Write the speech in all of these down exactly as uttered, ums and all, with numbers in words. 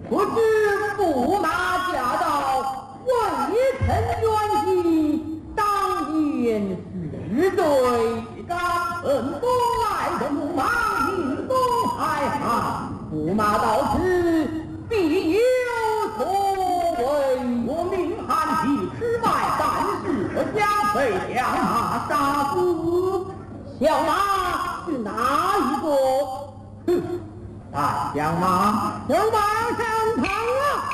不知驸马驾到，未曾远迎，当年是对感恩公来的驸马引公海涵，驸马到此必有所为。我命汉提吃卖，但是可加费两马杀死。小马是哪一个？哼！大将马有马上堂啊！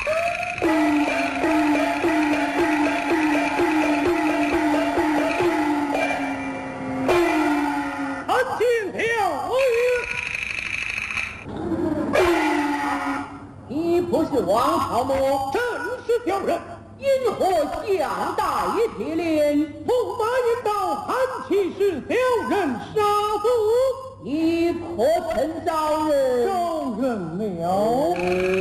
臣请条你不是王朝么？ 正是小人。 因何相待铁脸？ 驸马引导韩骑士小人杀死。 你可曾招人？ 招人了。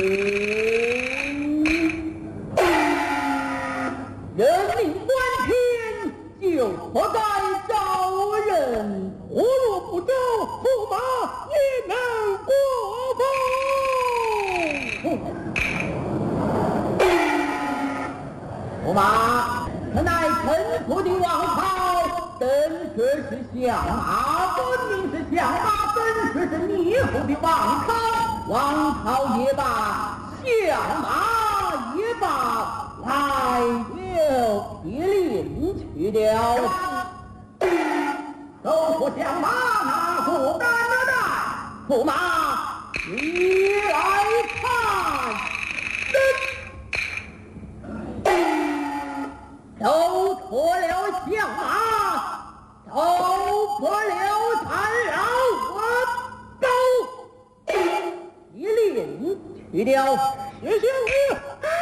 人命关天，就不该招人。 我若不招，驸马也能过风。 驸马，此乃臣服的王袍，本却是相马，本名是相马，本却是逆服的王袍。王袍也罢，相马也罢，来了铁链去了。手扶相马，拿过担了担。驸马，你来看。走脱了相马，走不了残老，我走一令去了， 谢谢。